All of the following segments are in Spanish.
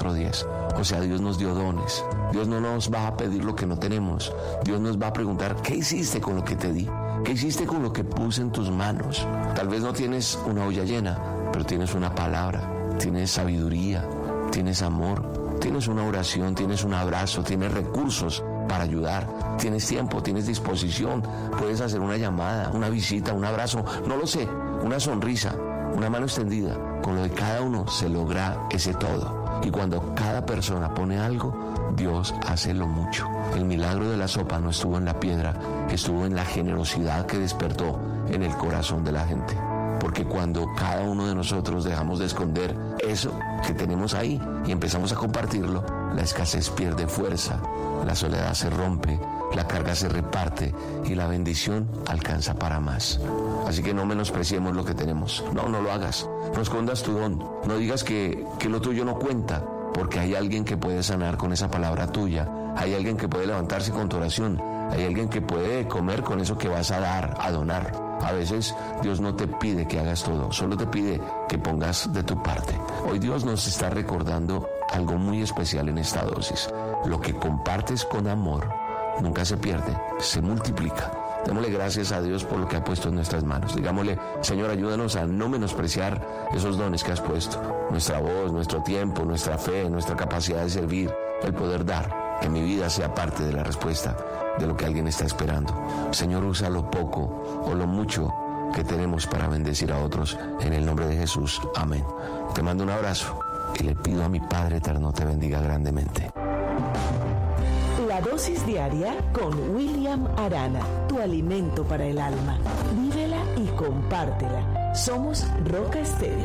4:10. O sea, Dios nos dio dones. Dios no nos va a pedir lo que no tenemos. Dios nos va a preguntar, ¿qué hiciste con lo que te di? ¿Qué hiciste con lo que puse en tus manos? Tal vez no tienes una olla llena, pero tienes una palabra, tienes sabiduría, tienes amor, tienes una oración, tienes un abrazo, tienes recursos para ayudar, tienes tiempo, tienes disposición, puedes hacer una llamada, una visita, un abrazo, no lo sé, una sonrisa, una mano extendida. Con lo de cada uno se logra ese todo. Y cuando cada persona pone algo, Dios hace lo mucho. El milagro de la sopa no estuvo en la piedra, estuvo en la generosidad que despertó en el corazón de la gente. Porque cuando cada uno de nosotros dejamos de esconder eso que tenemos ahí y empezamos a compartirlo, la escasez pierde fuerza, la soledad se rompe, la carga se reparte y la bendición alcanza para más. Así que no menospreciemos lo que tenemos. No lo hagas. No escondas tu don. No digas que lo tuyo no cuenta, porque hay alguien que puede sanar con esa palabra tuya. Hay alguien que puede levantarse con tu oración. Hay alguien que puede comer con eso que vas a dar, a donar. A veces Dios no te pide que hagas todo, solo te pide que pongas de tu parte. Hoy Dios nos está recordando algo muy especial en esta dosis. Lo que compartes con amor nunca se pierde, se multiplica. Démosle gracias a Dios por lo que ha puesto en nuestras manos. Digámosle, Señor, ayúdanos a no menospreciar esos dones que has puesto. Nuestra voz, nuestro tiempo, nuestra fe, nuestra capacidad de servir, el poder dar. Que mi vida sea parte de la respuesta de lo que alguien está esperando. Señor, usa lo poco o lo mucho que tenemos para bendecir a otros. En el nombre de Jesús. Amén. Te mando un abrazo y le pido a mi Padre eterno te bendiga grandemente. La dosis diaria con William Arana, tu alimento para el alma. Vívela y compártela. Somos Roca Estéreo.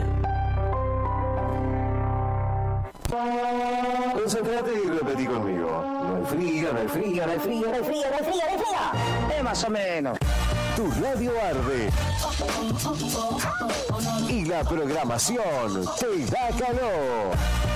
Concéntrate y repetí conmigo. No hay frío, no hay frío, no hay frío, no hay frío, no hay frío, no hay frío. Más o menos. Tu radio arde. Y la programación te da calor.